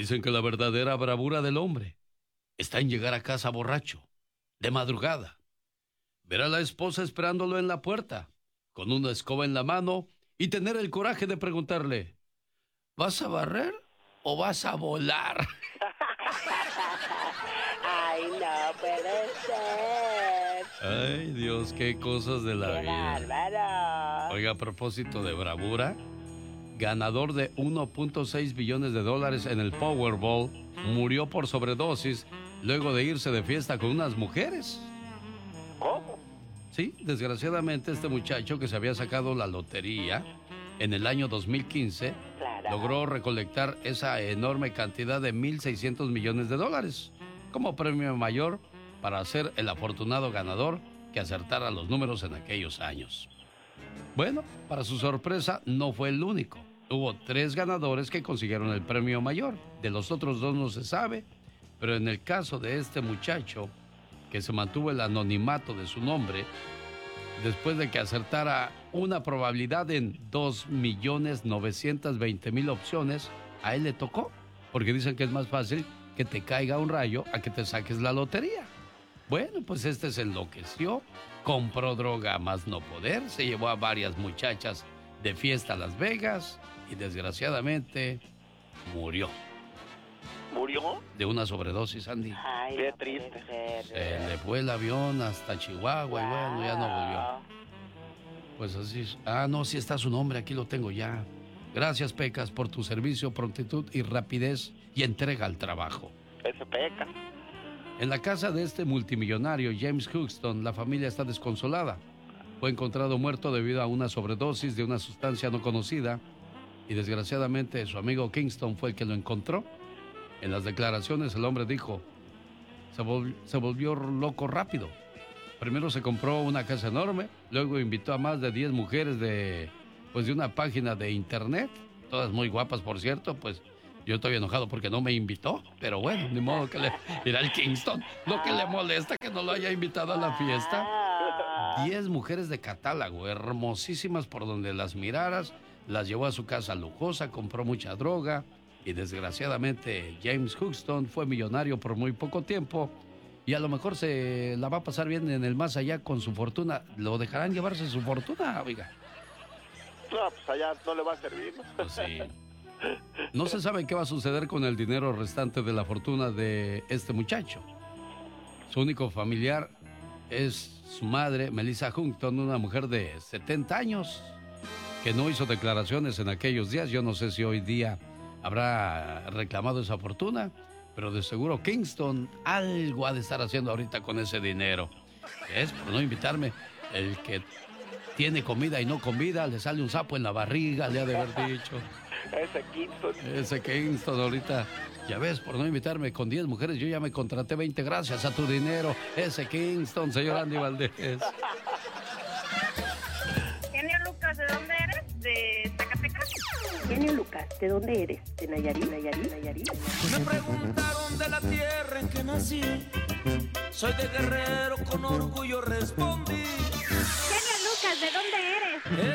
Dicen que la verdadera bravura del hombre está en llegar a casa borracho, de madrugada, ver a la esposa esperándolo en la puerta, con una escoba en la mano y tener el coraje de preguntarle, ¿vas a barrer o vas a volar? Ay, no puede ser. Ay, Dios, qué cosas de la ¡Qué vida. bárbaro! Oiga, a propósito de bravura, ganador de 1.6 billones de dólares en el Powerball, murió por sobredosis luego de irse de fiesta con unas mujeres. ¿Cómo? Sí, desgraciadamente este muchacho que se había sacado la lotería en el año 2015 Claro. logró recolectar esa enorme cantidad de 1.600 millones de dólares como premio mayor para ser el afortunado ganador que acertara los números en aquellos años. Bueno, para su sorpresa no fue el único. Hubo 3 ganadores que consiguieron el premio mayor. De los otros 2 no se sabe, pero en el caso de este muchacho, que se mantuvo el anonimato de su nombre, después de que acertara una probabilidad en 2.920.000 opciones, a él le tocó, porque dicen que es más fácil que te caiga un rayo a que te saques la lotería. Bueno, pues este se enloqueció, compró droga a más no poder, se llevó a varias muchachas de fiesta a Las Vegas y desgraciadamente murió. ¿Murió? De una sobredosis, Andy. Ay, Qué no triste. puede Se ser. le fue el avión hasta Chihuahua y bueno, ya no volvió. Pues así es. Ah, no, sí está su nombre, aquí lo tengo ya. Gracias, Pecas, por tu servicio, prontitud y rapidez y entrega al trabajo. Ese peca. En la casa de este multimillonario, James Houston, la familia está desconsolada. Fue encontrado muerto debido a una sobredosis de una sustancia no conocida y desgraciadamente su amigo Kingston fue el que lo encontró. En las declaraciones el hombre dijo, se volvió loco rápido. Primero se compró una casa enorme, luego invitó a más de 10 mujeres de una página de internet, todas muy guapas por cierto, pues yo estoy enojado porque no me invitó, pero bueno, ni modo que le irá al Kingston. Lo que le molesta que no lo haya invitado a la fiesta. 10 mujeres de catálogo, hermosísimas por donde las miraras, las llevó a su casa lujosa, compró mucha droga y desgraciadamente James Houston fue millonario por muy poco tiempo y a lo mejor se la va a pasar bien en el más allá con su fortuna. ¿Lo dejarán llevarse su fortuna, oiga? No, pues allá no le va a servir, ¿no? Pues sí. No se sabe qué va a suceder con el dinero restante de la fortuna de este muchacho. Su único familiar es su madre, Melissa Huntington, una mujer de 70 años, que no hizo declaraciones en aquellos días. Yo no sé si hoy día habrá reclamado esa fortuna, pero de seguro Kingston algo ha de estar haciendo ahorita con ese dinero. Es por no invitarme. El que tiene comida y no comida, le sale un sapo en la barriga, le ha de haber dicho. Ese Kingston ahorita, ya ves, por no invitarme con 10 mujeres, yo ya me contraté 20 gracias a tu dinero. Ese Kingston, señor Andy Valdés. Genio Lucas, ¿de dónde eres? ¿De Zacatecas? Genio Lucas, ¿de dónde eres? ¿De Nayarit? Me preguntaron de la tierra en que nací. Soy de Guerrero, con orgullo respondí. Genio Lucas, ¿de dónde eres?